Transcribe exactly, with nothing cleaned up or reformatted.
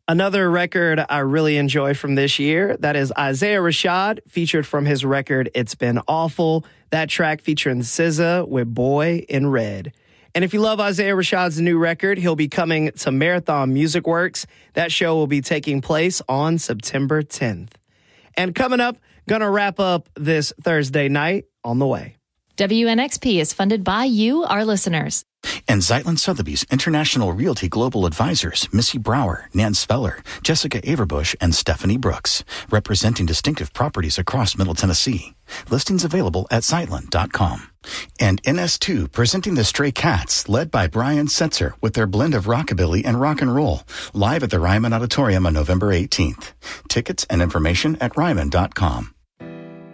Another record I really enjoy from this year, that is Isaiah Rashad, featured from his record It's Been Awful. That track featuring S Z A with Boy in Red. And if you love Isaiah Rashad's new record, he'll be coming to Marathon Music Works. That show will be taking place on September tenth. And coming up, gonna wrap up this Thursday night on the way. W N X P is funded by you, our listeners. And Zeitlin Sotheby's International Realty Global Advisors, Missy Brower, Nan Speller, Jessica Averbush, and Stephanie Brooks, representing distinctive properties across Middle Tennessee. Listings available at Zeitlin dot com. And N S two presenting the Stray Cats, led by Brian Setzer, with their blend of rockabilly and rock and roll, live at the Ryman Auditorium on November eighteenth. Tickets and information at Ryman dot com.